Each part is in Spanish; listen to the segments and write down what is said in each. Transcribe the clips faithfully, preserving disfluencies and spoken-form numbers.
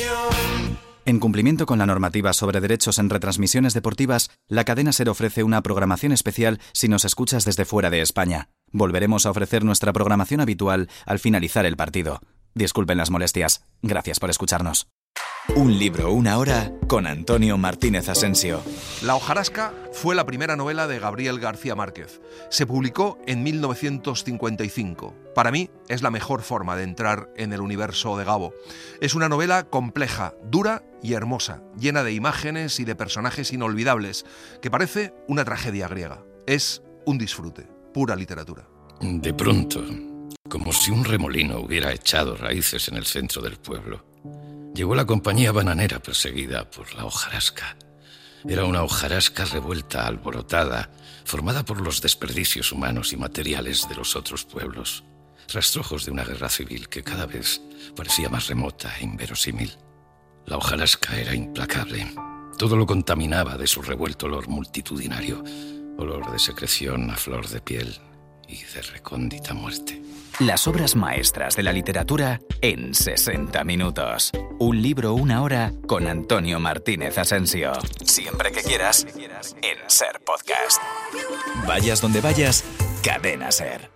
En cumplimiento con la normativa sobre derechos en retransmisiones deportivas, la cadena SER ofrece una programación especial si nos escuchas desde fuera de España. Volveremos a ofrecer nuestra programación habitual al finalizar el partido. Disculpen las molestias. Gracias por escucharnos. Un libro, una hora, con Antonio Martínez Asensio. La hojarasca fue la primera novela de Gabriel García Márquez. Se publicó en mil novecientos cincuenta y cinco. Para mí es la mejor forma de entrar en el universo de Gabo. Es una novela compleja, dura y hermosa, llena de imágenes y de personajes inolvidables, que parece una tragedia griega. Es un disfrute, pura literatura. De pronto, como si un remolino hubiera echado raíces en el centro del pueblo, llegó la compañía bananera perseguida por la hojarasca. Era una hojarasca revuelta, alborotada, formada por los desperdicios humanos y materiales de los otros pueblos. Rastrojos de una guerra civil que cada vez parecía más remota e inverosímil. La hojarasca era implacable. Todo lo contaminaba de su revuelto olor multitudinario. Olor de secreción a flor de piel y de recóndita muerte. Las obras maestras de la literatura en sesenta minutos. Un libro, una hora, con Antonio Martínez Asensio. Siempre que quieras, en SER Podcast. Vayas donde vayas, Cadena SER.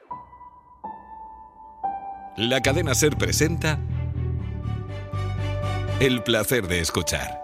La cadena SER presenta El placer de escuchar.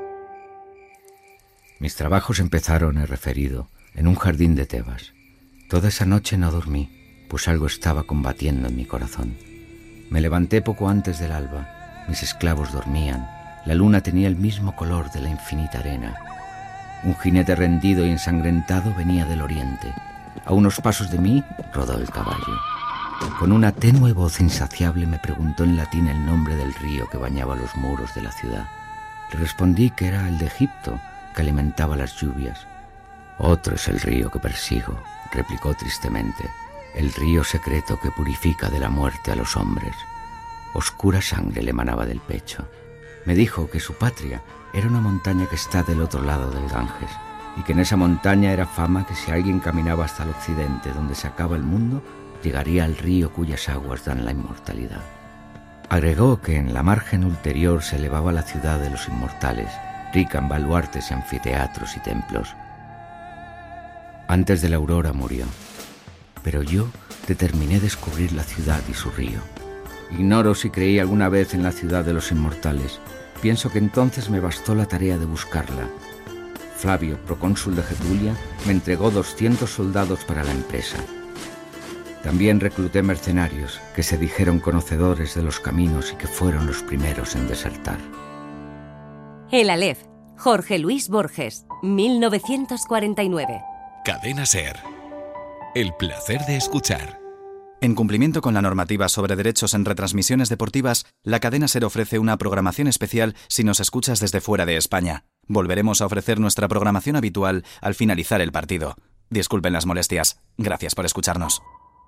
Mis trabajos empezaron, he referido, en un jardín de Tebas. Toda esa noche no dormí, pues algo estaba combatiendo en mi corazón. Me levanté poco antes del alba. Mis esclavos dormían. La luna tenía el mismo color de la infinita arena. Un jinete rendido y ensangrentado venía del oriente. A unos pasos de mí rodó el caballo. Con una tenue voz insaciable me preguntó en latín el nombre del río que bañaba los muros de la ciudad. Le respondí que era el de Egipto, que alimentaba las lluvias. Otro es el río que persigo, replicó tristemente. El río secreto que purifica de la muerte a los hombres. Oscura sangre le emanaba del pecho. Me dijo que su patria era una montaña que está del otro lado del Ganges, y que en esa montaña era fama que si alguien caminaba hasta el occidente, donde se acaba el mundo, llegaría al río cuyas aguas dan la inmortalidad. Agregó que en la margen ulterior se elevaba la ciudad de los inmortales, rica en baluartes, anfiteatros y templos. Antes de la aurora murió. Pero yo determiné descubrir la ciudad y su río. Ignoro si creí alguna vez en la ciudad de los inmortales. Pienso que entonces me bastó la tarea de buscarla. Flavio, procónsul de Getulia, me entregó doscientos soldados para la empresa. También recluté mercenarios que se dijeron conocedores de los caminos y que fueron los primeros en desertar. El Aleph, Jorge Luis Borges, mil novecientos cuarenta y nueve. Cadena SER. El placer de escuchar. En cumplimiento con la normativa sobre derechos en retransmisiones deportivas, la cadena SER ofrece una programación especial si nos escuchas desde fuera de España. Volveremos a ofrecer nuestra programación habitual al finalizar el partido. Disculpen las molestias. Gracias por escucharnos.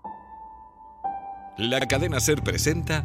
La cadena SER presenta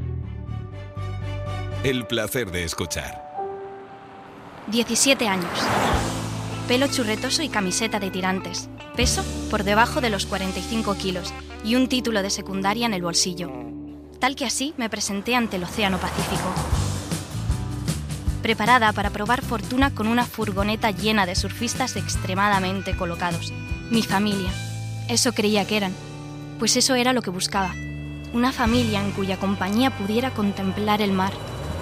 El placer de escuchar. diecisiete años. Pelo churretoso y camiseta de tirantes. Peso por debajo de los cuarenta y cinco kilos y un título de secundaria en el bolsillo. Tal que así me presenté ante el Océano Pacífico. Preparada para probar fortuna con una furgoneta llena de surfistas extremadamente colocados. Mi familia. Eso creía que eran. Pues eso era lo que buscaba. Una familia en cuya compañía pudiera contemplar el mar.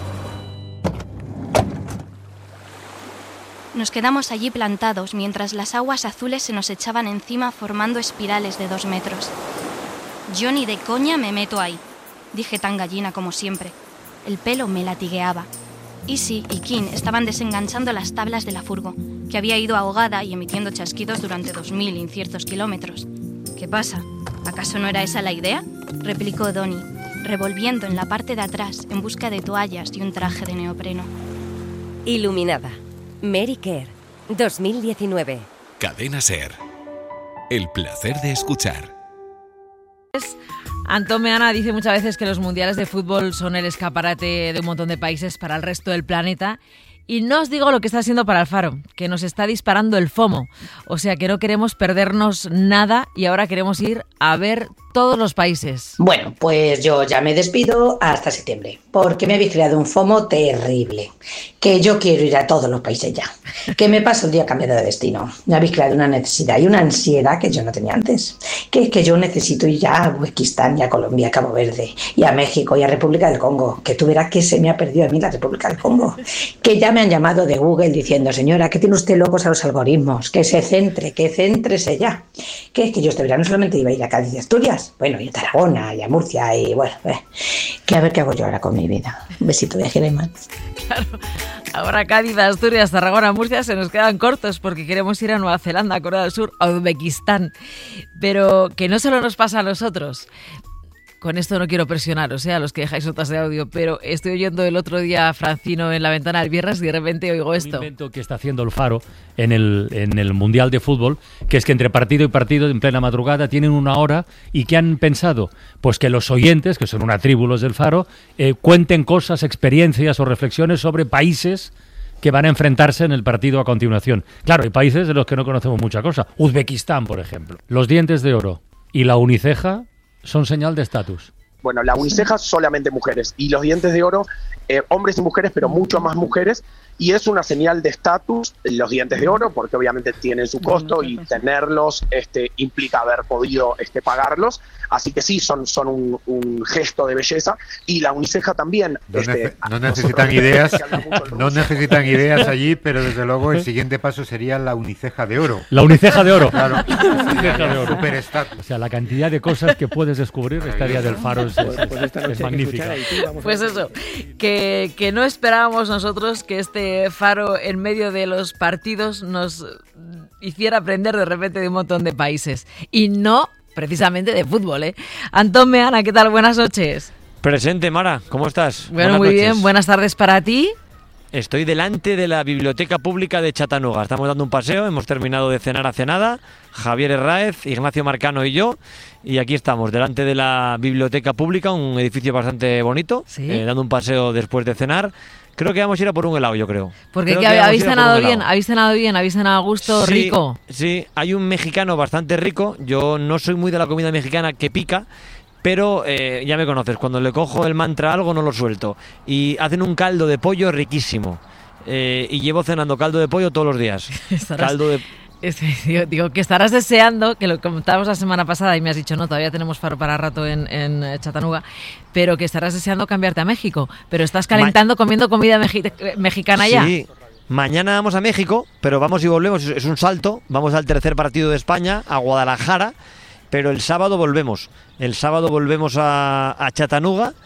Nos quedamos allí plantados mientras las aguas azules se nos echaban encima formando espirales de dos metros. Yo ni de coña me meto ahí, dije tan gallina como siempre. El pelo me latigueaba. Easy y King estaban desenganchando las tablas de la furgo, que había ido ahogada y emitiendo chasquidos durante dos mil inciertos kilómetros. ¿Qué pasa? ¿Acaso no era esa la idea?, replicó Donnie, revolviendo en la parte de atrás en busca de toallas y un traje de neopreno. Iluminada. Mary Kerr, dos mil diecinueve. Cadena SER. El placer de escuchar. Antón Meana dice muchas veces que los mundiales de fútbol son el escaparate de un montón de países para el resto del planeta. Y no os digo lo que está haciendo para Alfaro, que nos está disparando el FOMO. O sea que no queremos perdernos nada y ahora queremos ir a ver todos los países. Bueno, pues yo ya me despido hasta septiembre, porque me habéis creado un FOMO terrible, que yo quiero ir a todos los países ya, que me paso el día cambiando de destino. Me habéis creado una necesidad y una ansiedad que yo no tenía antes, que es que yo necesito ir ya a Uzbekistán, y a Colombia, a Cabo Verde, y a México, y a República del Congo, que tú verás que se me ha perdido a mí la República del Congo, que ya me han llamado de Google diciendo, señora, que tiene usted locos a los algoritmos, que se centre, que céntrese ya, que es que yo este verano solamente iba a ir a Cádiz y Asturias, bueno, y a Tarragona, y a Murcia, y bueno, eh, que a ver qué hago yo ahora con mi vida. Un besito de Geremán. Claro, ahora Cádiz, Asturias, Tarragona, Murcia se nos quedan cortos porque queremos ir a Nueva Zelanda, a Corea del Sur, a Uzbekistán, pero que no solo nos pasa a nosotros. Con esto no quiero presionaros, ¿eh? A los que dejáis notas de audio, pero estoy oyendo el otro día a Francino en la ventana del viernes y de repente oigo esto. Un invento que está haciendo el Faro en el, en el Mundial de Fútbol, que es que entre partido y partido, en plena madrugada, tienen una hora y ¿qué han pensado? Pues que los oyentes, que son una tribu los del Faro, eh, cuenten cosas, experiencias o reflexiones sobre países que van a enfrentarse en el partido a continuación. Claro, hay países de los que no conocemos mucha cosa. Uzbekistán, por ejemplo. Los dientes de oro y la uniceja son señal de estatus. Bueno, la uniceja solamente mujeres y los dientes de oro, eh, hombres y mujeres, pero mucho más mujeres, y es una señal de estatus los dientes de oro, porque obviamente tienen su costo y tenerlos este, implica haber podido este, pagarlos, así que sí, son, son un, un gesto de belleza, y la uniceja también. No, este, nece- no necesitan ideas, no necesitan ideas allí, pero desde luego el siguiente paso sería la uniceja de oro. La uniceja de oro. Claro, La uniceja de oro. super estatus. O sea, la cantidad de cosas que puedes descubrir esta área del Faro es, es, es, es magnífica. Pues eso, que, que no esperábamos nosotros que este Faro en medio de los partidos nos hiciera aprender de repente de un montón de países. Y no precisamente de fútbol, ¿eh? Antón Meana, ¿qué tal? Buenas noches. Presente, Mara, ¿cómo estás? Bueno, Buenas muy noches. bien, buenas tardes para ti. Estoy delante de la Biblioteca Pública de Chattanooga. Estamos dando un paseo, hemos terminado de cenar hace nada. Javier Herráez, Ignacio Marcano y yo. Y aquí estamos, delante de la Biblioteca Pública, un edificio bastante bonito, ¿Sí? eh, dando un paseo después de cenar. Creo que vamos a ir a por un helado, yo creo. Porque Creo que que vamos habéis a ir a por cenado un bien, helado. habéis cenado bien, habéis cenado a gusto, Sí, rico. Sí, hay un mexicano bastante rico. Yo no soy muy de la comida mexicana que pica, pero eh, ya me conoces, cuando le cojo el mantra a algo no lo suelto. Y hacen un caldo de pollo riquísimo. Eh, y llevo cenando caldo de pollo todos los días. Estarás- Caldo de... Es- digo, digo, que estarás deseando, que lo comentábamos la semana pasada y me has dicho, no, todavía tenemos Faro para rato en, en eh, Chattanooga, pero que estarás deseando cambiarte a México. Pero estás calentando comiendo comida meji- mexicana ya. Sí, mañana vamos a México, pero vamos y volvemos, es es un salto. Vamos al tercer partido de España, a Guadalajara, pero el sábado volvemos. El sábado volvemos a, a Chattanooga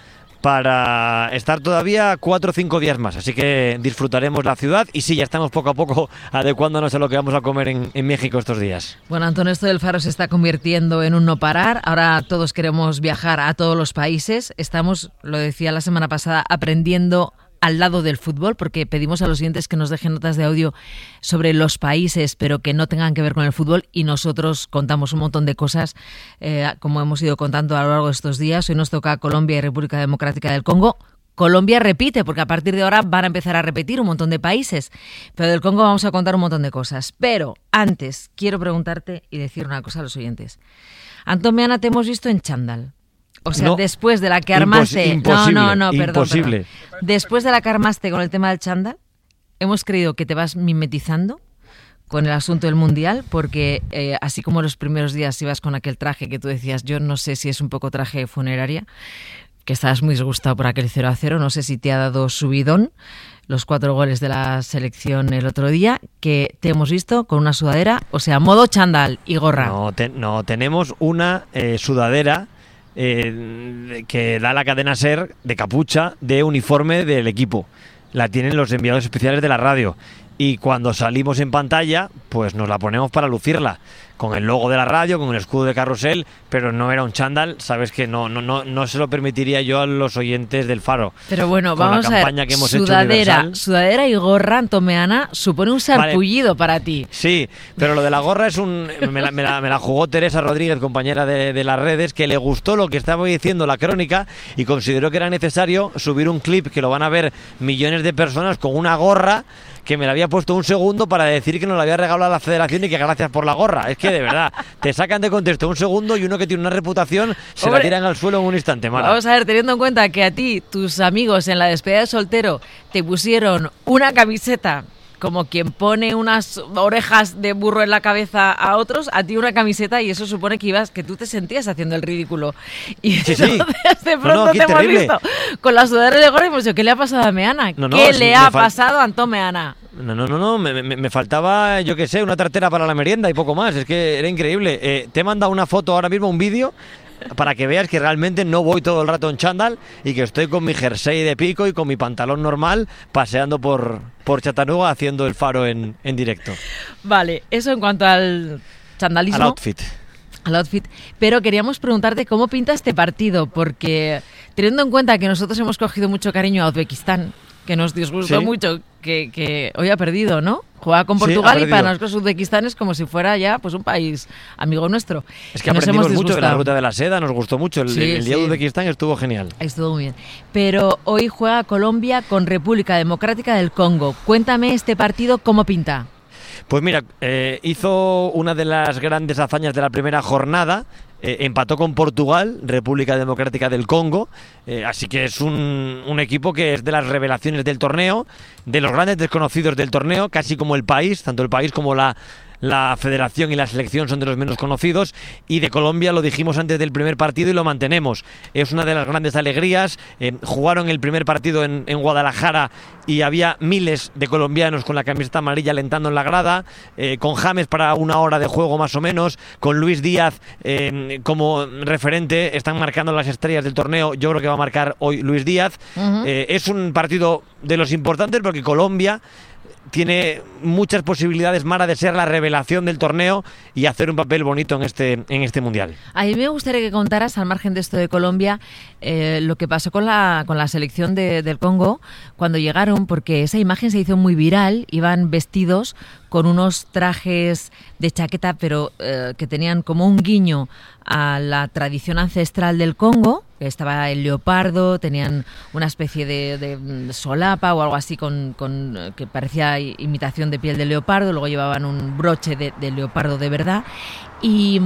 para estar todavía cuatro o cinco días más. Así que disfrutaremos la ciudad y sí, ya estamos poco a poco adecuándonos a lo que vamos a comer en, en México estos días. Bueno, Antonio, esto del Faro se está convirtiendo en un no parar. Ahora todos queremos viajar a todos los países. Estamos, lo decía la semana pasada, aprendiendo al lado del fútbol, porque pedimos a los oyentes que nos dejen notas de audio sobre los países, pero que no tengan que ver con el fútbol, y nosotros contamos un montón de cosas, eh, como hemos ido contando a lo largo de estos días. Hoy nos toca Colombia y República Democrática del Congo. Colombia repite, porque a partir de ahora van a empezar a repetir un montón de países, pero del Congo vamos a contar un montón de cosas. Pero antes, quiero preguntarte y decir una cosa a los oyentes. Antón Meana, te hemos visto en chándal. O sea, No, después de la que armaste... impos- imposible, no, no, no, perdón, imposible. perdón. Después de la que armaste con el tema del chándal, hemos creído que te vas mimetizando con el asunto del Mundial, porque eh, así como los primeros días ibas con aquel traje que tú decías, yo no sé si es un poco traje de funeraria, que estabas muy disgustado por aquel cero a cero, no sé si te ha dado subidón los cuatro goles de la selección el otro día, que te hemos visto con una sudadera, o sea, modo chándal y gorra. No, te- no tenemos una eh, sudadera eh, que da la cadena SER de capucha de uniforme del equipo. La tienen los enviados especiales de la radio. Y cuando salimos en pantalla, pues nos la ponemos para lucirla, con el logo de la radio, con el escudo de Carrusel, pero no era un chándal, sabes que no, no, no, no se lo permitiría yo a los oyentes del Faro. Pero bueno, Con vamos la a ver, campaña que hemos hecho sudadera, universal. sudadera y gorra, Antomeana, supone un sarpullido para ti. Sí, pero lo de la gorra es un... Me la, me la- me la jugó Teresa Rodríguez, compañera de, de las redes, que le gustó lo que estaba diciendo la crónica y consideró que era necesario subir un clip que lo van a ver millones de personas con una gorra que me la había puesto un segundo para decir que nos la había regalado a la federación y que gracias por la gorra. Es que que de verdad, te sacan de contexto un segundo y uno que tiene una reputación se Hombre, la tiran al suelo en un instante, Mara. Vamos a ver, teniendo en cuenta que a ti, tus amigos en la despedida de soltero, te pusieron una camiseta como quien pone unas orejas de burro en la cabeza a otros, a ti una camiseta, y eso supone que ibas, que tú te sentías haciendo el ridículo. Y sí, sí. entonces de pronto no, no, te hemos terrible. visto con la sudadera de gorra y hemos dicho, ¿qué le ha pasado a Meana? No, no, ¿Qué sí, le me ha fal- pasado a Antón Meana? No, no, no, no, me, me, me faltaba, yo qué sé, una tartera para la merienda y poco más, es que era increíble. Eh, te he mandado una foto ahora mismo, un vídeo, para que veas que realmente no voy todo el rato en chándal y que estoy con mi jersey de pico y con mi pantalón normal paseando por, por Chattanooga haciendo el faro en, en directo. Vale, eso en cuanto al chandalismo. Al outfit. Al outfit. Pero queríamos preguntarte cómo pinta este partido, porque teniendo en cuenta que nosotros hemos cogido mucho cariño a Uzbekistán, que nos disgustó Sí. mucho, que, que hoy ha perdido, ¿no? Juega con Sí, Portugal ha y para perdido. nosotros Uzbekistán es como si fuera ya pues un país amigo nuestro. Es que Nos aprendimos hemos mucho de la disgustado. ruta de la seda, nos gustó mucho. El, Sí, el día sí. de Uzbekistán estuvo genial. Estuvo muy bien. Pero hoy juega Colombia con República Democrática del Congo. Cuéntame este partido, ¿cómo pinta? Pues mira, eh, hizo una de las grandes hazañas de la primera jornada. Eh, empató con Portugal, República Democrática del Congo, eh, así que es un, un equipo que es de las revelaciones del torneo, de los grandes desconocidos del torneo, casi como el país, tanto el país como la, la federación y la selección son de los menos conocidos, y de Colombia lo dijimos antes del primer partido y lo mantenemos. Es una de las grandes alegrías. Eh, jugaron el primer partido en, en Guadalajara y había miles de colombianos con la camiseta amarilla alentando en la grada, eh, con James para una hora de juego más o menos, con Luis Díaz eh, como referente. Están marcando las estrellas del torneo. Yo creo que va a marcar hoy Luis Díaz. Uh-huh. Eh, es un partido de los importantes porque Colombia tiene muchas posibilidades, Mara, de ser la revelación del torneo y hacer un papel bonito en este, en este mundial. A mí me gustaría que contaras, al margen de esto de Colombia, eh, lo que pasó con la, con la selección de, del Congo cuando llegaron, porque esa imagen se hizo muy viral. Iban vestidos con unos trajes de chaqueta, pero eh, que tenían como un guiño a la tradición ancestral del Congo. Estaba el leopardo, tenían una especie de, de solapa o algo así con, con que parecía imitación de piel de leopardo. Luego llevaban un broche de, de leopardo de verdad. Y...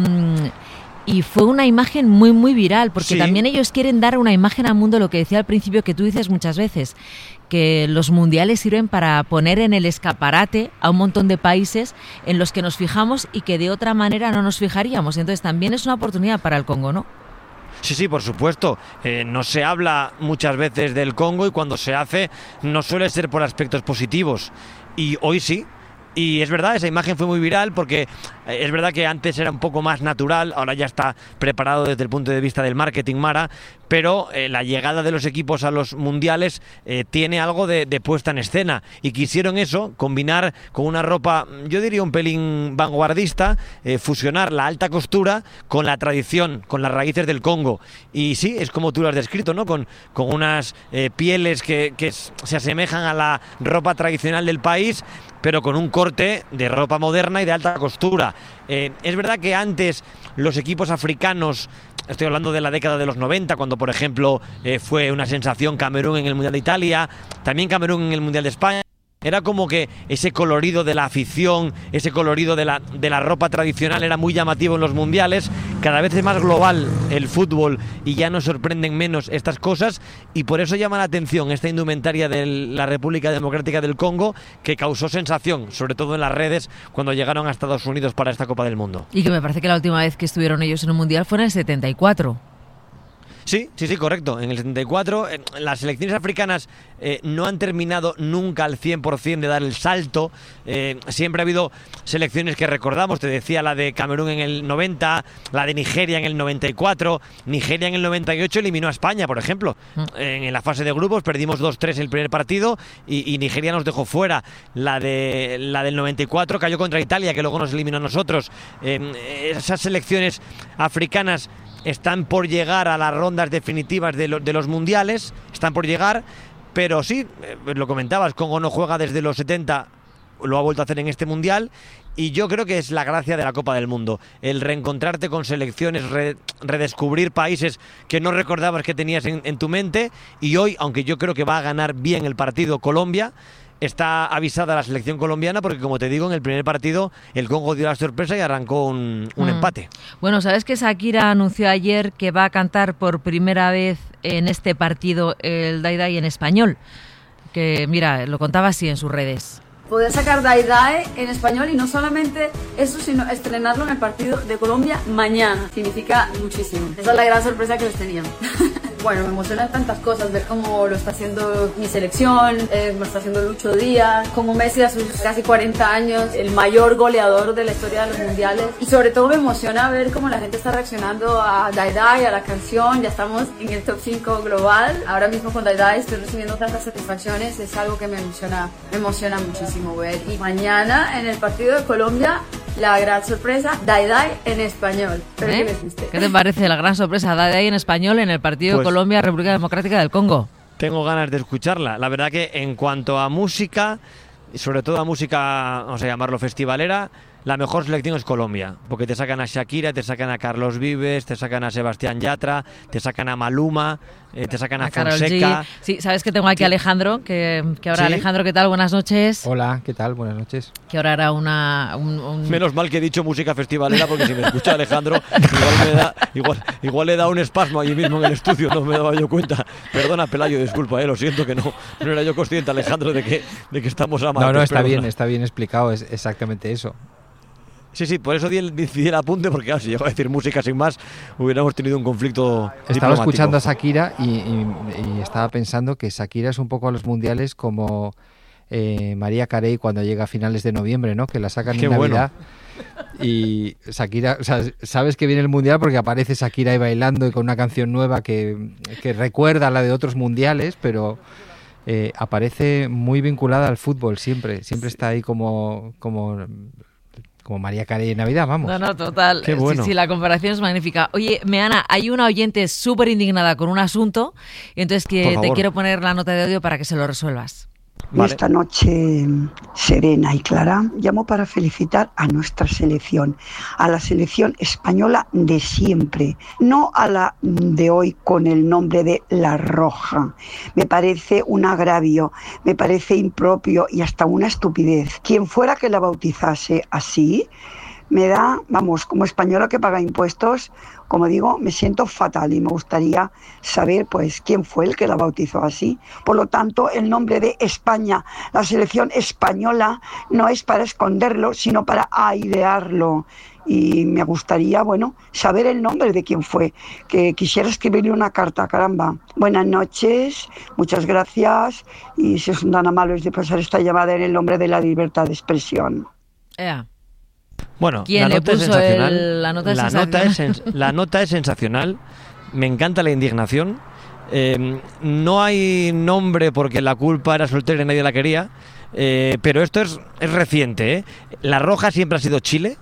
Y fue una imagen muy, muy viral, porque Sí. también ellos quieren dar una imagen al mundo, lo que decía al principio, que tú dices muchas veces, que los mundiales sirven para poner en el escaparate a un montón de países en los que nos fijamos y que de otra manera no nos fijaríamos. Entonces también es una oportunidad para el Congo, ¿no? Sí, sí, por supuesto. Eh, no se habla muchas veces del Congo y cuando se hace no suele ser por aspectos positivos. Y hoy sí. Y es verdad, esa imagen fue muy viral porque es verdad que antes era un poco más natural, ahora ya está preparado desde el punto de vista del marketing, Mara, pero eh, la llegada de los equipos a los mundiales eh, tiene algo de, de puesta en escena y quisieron eso, combinar con una ropa, yo diría un pelín vanguardista, eh, fusionar la alta costura con la tradición, con las raíces del Congo. Y sí, es como tú lo has descrito, ¿no? Con, con unas eh, pieles que, que se asemejan a la ropa tradicional del país, pero con un corte de ropa moderna y de alta costura. Eh, es verdad que antes los equipos africanos, estoy hablando de la década de los noventa, cuando por ejemplo eh, fue una sensación Camerún en el Mundial de Italia, también Camerún en el Mundial de España, era como que ese colorido de la afición, ese colorido de la, de la ropa tradicional era muy llamativo en los mundiales. Cada vez es más global el fútbol y ya nos sorprenden menos estas cosas y por eso llama la atención esta indumentaria de la República Democrática del Congo, que causó sensación, sobre todo en las redes, cuando llegaron a Estados Unidos para esta Copa del Mundo. Y que me parece que la última vez que estuvieron ellos en un mundial fue en el setenta y cuatro. Sí, sí, sí, correcto. En el setenta y cuatro eh, las selecciones africanas eh, no han terminado nunca al cien por ciento de dar el salto. Eh, siempre ha habido selecciones que recordamos, te decía la de Camerún en el noventa, la de Nigeria en el noventa y cuatro, Nigeria en el noventa y ocho eliminó a España, por ejemplo. En, en la fase de grupos perdimos dos tres el primer partido y, y Nigeria nos dejó fuera. La, de, la del noventa y cuatro cayó contra Italia, que luego nos eliminó a nosotros. Eh, esas selecciones africanas están por llegar a las rondas definitivas de, lo, de los mundiales, están por llegar, pero sí, eh, lo comentabas, Congo no juega desde los setenta, lo ha vuelto a hacer en este mundial, y yo creo que es la gracia de la Copa del Mundo, el reencontrarte con selecciones, re, redescubrir países que no recordabas que tenías en, en tu mente, y hoy, aunque yo creo que va a ganar bien el partido Colombia, está avisada la selección colombiana porque, como te digo, en el primer partido el Congo dio la sorpresa y arrancó un, un mm. empate. Bueno, ¿sabes que Shakira anunció ayer que va a cantar por primera vez en este partido el Dai Dai en español? Que, mira, lo contaba así en sus redes. Poder sacar Dai Dai en español y no solamente eso, sino estrenarlo en el partido de Colombia mañana. Significa muchísimo. Esa es la gran sorpresa que les tenía. Bueno, me emocionan tantas cosas, ver cómo lo está haciendo mi selección, eh, lo está haciendo Lucho Díaz, como Messi a sus casi cuarenta años, el mayor goleador de la historia de los mundiales. Y sobre todo me emociona ver cómo la gente está reaccionando a Dai Dai, a la canción. Ya estamos en el top cinco global. Ahora mismo con Dai Dai estoy recibiendo tantas satisfacciones, es algo que me emociona, me emociona muchísimo ver. Y mañana en el partido de Colombia, la gran sorpresa, Dai Dai en español. ¿Pero ¿Eh? qué les guste? ¿Qué te parece la gran sorpresa, Dai Dai en español en el partido pues, de Colombia, República Democrática del Congo? Tengo ganas de escucharla. La verdad que en cuanto a música, y sobre todo a música, vamos a llamarlo festivalera, la mejor selección es Colombia, porque te sacan a Shakira, te sacan a Carlos Vives, te sacan a Sebastián Yatra, te sacan a Maluma, eh, te sacan a, a Fonseca. Sí, sabes que tengo aquí a Alejandro, que, que ahora ¿Sí? Alejandro, ¿qué tal? Buenas noches. Hola, ¿qué tal? Buenas noches. Que ahora hará una... Un, un... Menos mal que he dicho música festivalera, porque si me escucha Alejandro, igual, me da, igual, igual le da un espasmo allí mismo en el estudio, no me daba yo cuenta. Perdona, Pelayo, disculpa, eh, lo siento que no, no era yo consciente, Alejandro, de que, de que estamos a mal. No, no, está perdona. bien, está bien explicado, es exactamente eso. Sí, sí, por eso di el, di el apunte, porque claro, si llego a decir música sin más, hubiéramos tenido un conflicto Estaba escuchando a Shakira y, y, y estaba pensando que Shakira es un poco a los mundiales como eh, María Carey cuando llega a finales de noviembre, ¿no? Que la sacan Qué en Navidad. Bueno. Y Shakira, o sea, sabes que viene el mundial porque aparece Shakira ahí bailando y con una canción nueva que, que recuerda a la de otros mundiales, pero... Eh, aparece muy vinculada al fútbol siempre, siempre está ahí como... como Como María Carey en Navidad, vamos. No, no, total. Qué bueno. Sí, sí, la comparación es magnífica. Oye, Meana, hay una oyente súper indignada con un asunto, y entonces que te quiero poner la nota de audio para que se lo resuelvas. Vale. Esta noche serena y clara llamo para felicitar a nuestra selección, a la selección española de siempre, no a la de hoy con el nombre de La Roja. Me parece un agravio, me parece impropio y hasta una estupidez. Quien fuera que la bautizase así, me da, vamos, como española que paga impuestos, como digo, me siento fatal y me gustaría saber pues quién fue el que la bautizó así. Por lo tanto, el nombre de España, la selección española, no es para esconderlo, sino para airearlo. Y me gustaría, bueno, saber el nombre de quién fue, que quisiera escribirle una carta, caramba. Buenas noches, muchas gracias, y si os dan amables de pasar esta llamada en el nombre de la libertad de expresión. Yeah. Bueno, ¿Quién la le nota puso es sensacional. El, la nota, la, es nota es sens- la nota es sensacional. Me encanta la indignación. Eh, no hay nombre porque la culpa era soltera y nadie la quería. Eh, pero esto es, es reciente, ¿eh? La Roja siempre ha sido Chile.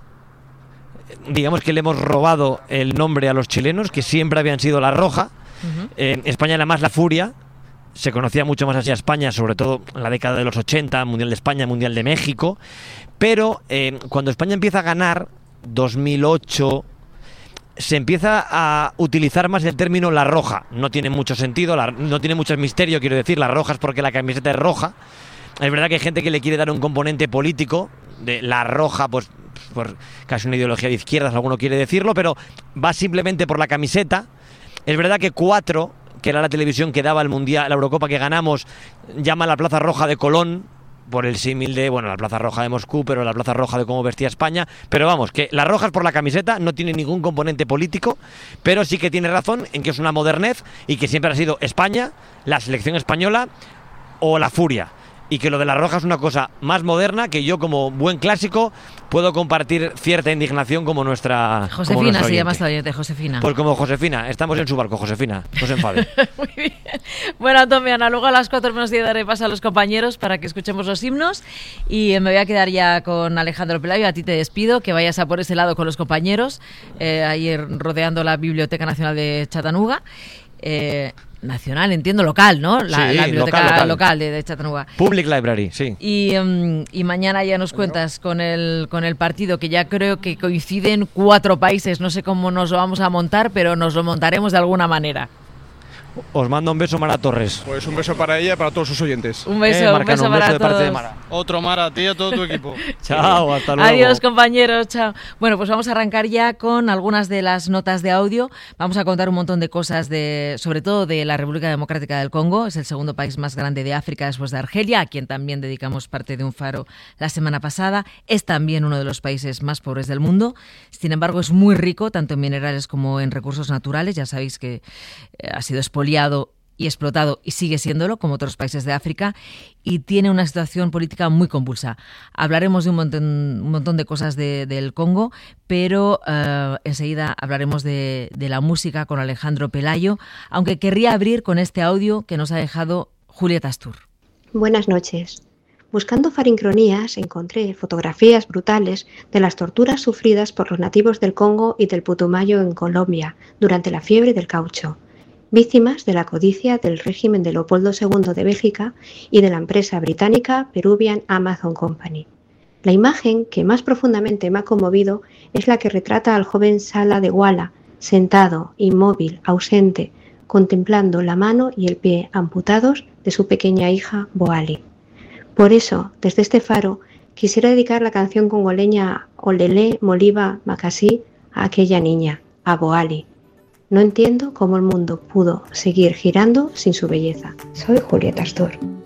Digamos que le hemos robado el nombre a los chilenos, que siempre habían sido La Roja. Uh-huh. Eh, España era más La Furia. Se conocía mucho más así a España, sobre todo en la década de los ochenta, Mundial de España, Mundial de México. Pero eh, cuando España empieza a ganar, dos mil ocho, se empieza a utilizar más el término La Roja. No tiene mucho sentido, la, no tiene mucho misterio, quiero decir, La Roja es porque la camiseta es roja. Es verdad que hay gente que le quiere dar un componente político, de La Roja, pues por casi una ideología de izquierdas, alguno quiere decirlo, pero va simplemente por la camiseta. Es verdad que cuatro... que era la televisión que daba el Mundial, la Eurocopa que ganamos, llama la Plaza Roja de Colón, por el símil de, bueno, la Plaza Roja de Moscú, pero la Plaza Roja de cómo vestía España. Pero vamos, que la roja es por la camiseta, no tiene ningún componente político, pero sí que tiene razón en que es una modernez y que siempre ha sido España, la selección española o la Furia. Y que lo de la roja es una cosa más moderna que yo, como buen clásico, puedo compartir cierta indignación como nuestra Josefina como se llama esta oyente, Josefina. Pues como Josefina, estamos en su barco, Josefina, no se enfade. Muy bien. Bueno, Tomiana, luego a las cuatro menos diez daré paso a los compañeros para que escuchemos los himnos y me voy a quedar ya con Alejandro Pelayo. A ti te despido, que vayas a por ese lado con los compañeros, eh, ahí rodeando la Biblioteca Nacional de Chattanooga. Eh, nacional, entiendo, local, ¿no? La, sí, la biblioteca local, local. local de, de Chattanooga. Public Library, sí. Y, um, y mañana ya nos cuentas con el, con el partido, que ya creo que coinciden cuatro países. No sé cómo nos lo vamos a montar, pero nos lo montaremos de alguna manera. Os mando un beso, Mara Torres. Pues un beso para ella y para todos sus oyentes. Un beso, eh, un beso un para beso de parte todos. de Mara. Otro Mara, a ti y a todo tu equipo. Chao, hasta luego. Adiós, compañeros, chao. Bueno, pues vamos a arrancar ya con algunas de las notas de audio. Vamos a contar un montón de cosas, de, sobre todo de la República Democrática del Congo. Es el segundo país más grande de África después de Argelia, a quien también dedicamos parte de un faro la semana pasada. Es también uno de los países más pobres del mundo. Sin embargo, es muy rico, tanto en minerales como en recursos naturales. Ya sabéis que eh, ha sido expoliado y explotado y sigue siéndolo, como otros países de África, y tiene una situación política muy convulsa. Hablaremos de un montón, un montón de cosas de, del Congo, pero uh, enseguida hablaremos de, de la música con Alejandro Pelayo, aunque querría abrir con este audio que nos ha dejado Julieta Astur. Buenas noches. Buscando farincronías encontré fotografías brutales de las torturas sufridas por los nativos del Congo y del Putumayo en Colombia durante la fiebre del caucho, víctimas de la codicia del régimen de Leopoldo segundo de Bélgica y de la empresa británica Peruvian Amazon Company. La imagen que más profundamente me ha conmovido es la que retrata al joven Sala de Wala, sentado, inmóvil, ausente, contemplando la mano y el pie amputados de su pequeña hija Boali. Por eso, desde este faro, quisiera dedicar la canción congoleña Olele Moliba Makasi a aquella niña, a Boali. No entiendo cómo el mundo pudo seguir girando sin su belleza. Soy Julieta Astur.